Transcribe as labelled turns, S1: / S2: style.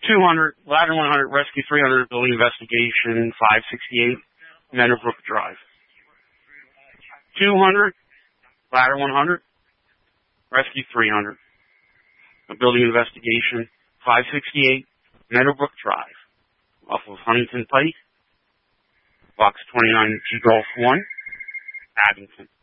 S1: 200, Ladder 100, Rescue 300, Building Investigation, 568, Meadowbrook Drive. 200, Ladder 100, Rescue 300, Building Investigation, 568, Meadowbrook Drive. Off of Huntington Pike, Box 29, G Golf 1, Abington.